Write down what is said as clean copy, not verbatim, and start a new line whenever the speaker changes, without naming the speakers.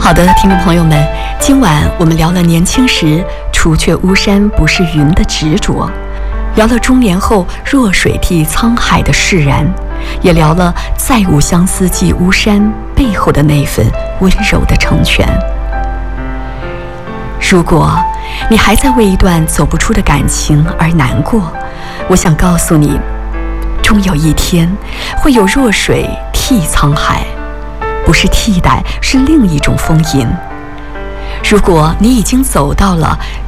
好的，听众朋友们，今晚我们聊了年轻时除却巫山不是云的执着，聊了中年后弱水替沧海的释然，也聊了再无相思寄巫山背后的那份温柔的成全。如果你还在为一段走不出的感情而难过，我想告诉你，终有一天会有弱水替沧海，不是替代，是另一种丰盈。如果你已经走到了